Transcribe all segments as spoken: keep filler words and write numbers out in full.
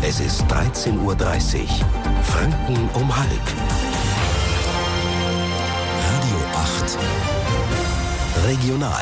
Es ist dreizehn Uhr dreißig. Franken um halb. Radio acht. Regional.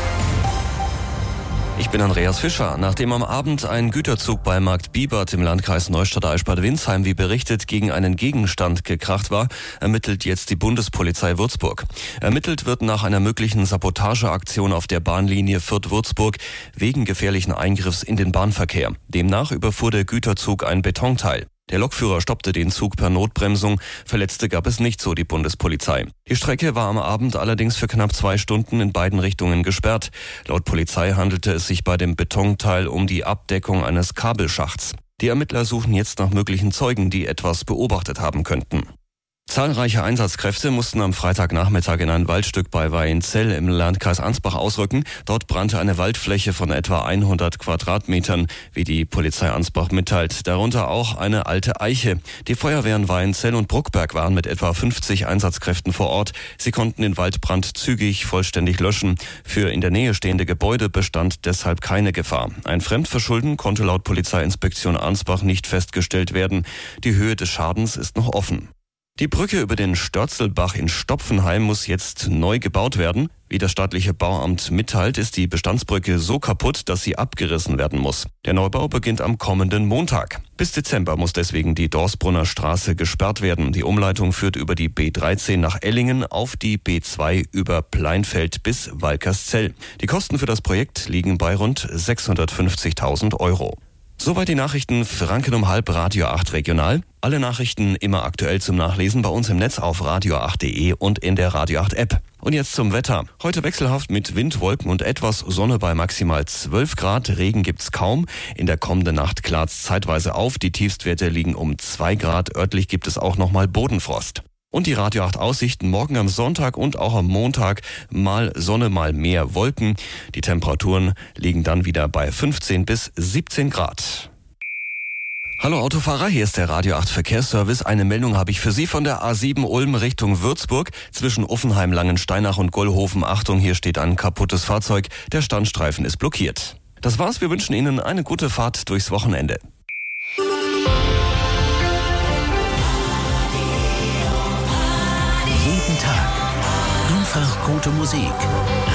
Ich bin Andreas Fischer. Nachdem am Abend ein Güterzug bei Markt Bibert im Landkreis Neustadt-Eichsbad-Windsheim, wie berichtet, gegen einen Gegenstand gekracht war, ermittelt jetzt die Bundespolizei Würzburg. Ermittelt wird nach einer möglichen Sabotageaktion auf der Bahnlinie Fürth-Würzburg wegen gefährlichen Eingriffs in den Bahnverkehr. Demnach überfuhr der Güterzug ein Betonteil. Der Lokführer stoppte den Zug per Notbremsung, Verletzte gab es nicht, so die Bundespolizei. Die Strecke war am Abend allerdings für knapp zwei Stunden in beiden Richtungen gesperrt. Laut Polizei handelte es sich bei dem Betonteil um die Abdeckung eines Kabelschachts. Die Ermittler suchen jetzt nach möglichen Zeugen, die etwas beobachtet haben könnten. Zahlreiche Einsatzkräfte mussten am Freitagnachmittag in ein Waldstück bei Weinzell im Landkreis Ansbach ausrücken. Dort brannte eine Waldfläche von etwa hundert Quadratmetern, wie die Polizei Ansbach mitteilt. Darunter auch eine alte Eiche. Die Feuerwehren Weinzell und Bruckberg waren mit etwa fünfzig Einsatzkräften vor Ort. Sie konnten den Waldbrand zügig vollständig löschen. Für in der Nähe stehende Gebäude bestand deshalb keine Gefahr. Ein Fremdverschulden konnte laut Polizeiinspektion Ansbach nicht festgestellt werden. Die Höhe des Schadens ist noch offen. Die Brücke über den Störzelbach in Stopfenheim muss jetzt neu gebaut werden. Wie das staatliche Bauamt mitteilt, ist die Bestandsbrücke so kaputt, dass sie abgerissen werden muss. Der Neubau beginnt am kommenden Montag. Bis Dezember muss deswegen die Dorsbrunner Straße gesperrt werden. Die Umleitung führt über die B dreizehn nach Ellingen auf die B zwei über Pleinfeld bis Walkerszell. Die Kosten für das Projekt liegen bei rund sechshundertfünfzigtausend Euro. Soweit die Nachrichten Franken um halb, Radio acht Regional. Alle Nachrichten immer aktuell zum Nachlesen bei uns im Netz auf radio acht punkt de und in der Radio acht App. Und jetzt zum Wetter. Heute wechselhaft mit Wind, Wolken und etwas Sonne bei maximal zwölf Grad. Regen gibt's kaum. In der kommenden Nacht klart's zeitweise auf. Die Tiefstwerte liegen um zwei Grad. Örtlich gibt es auch nochmal Bodenfrost. Und die Radio acht Aussichten morgen am Sonntag und auch am Montag mal Sonne, mal mehr Wolken. Die Temperaturen liegen dann wieder bei fünfzehn bis siebzehn Grad. Hallo Autofahrer, hier ist der Radio acht Verkehrsservice. Eine Meldung habe ich für Sie von der A sieben Ulm Richtung Würzburg zwischen Uffenheim, Langensteinach und Gollhofen. Achtung, hier steht ein kaputtes Fahrzeug. Der Standstreifen ist blockiert. Das war's, wir wünschen Ihnen eine gute Fahrt durchs Wochenende. Jeden Tag einfach gute Musik.